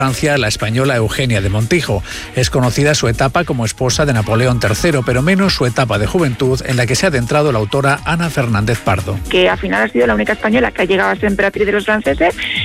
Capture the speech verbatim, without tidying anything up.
Francia, la española Eugenia de Montijo. Es conocida su etapa como esposa de Napoleón tercero, pero menos su etapa de juventud en la que se ha adentrado la autora Ana Fernández Pardo. Que al final ha sido la única española que ha llegado a ser emperatriz de los franceses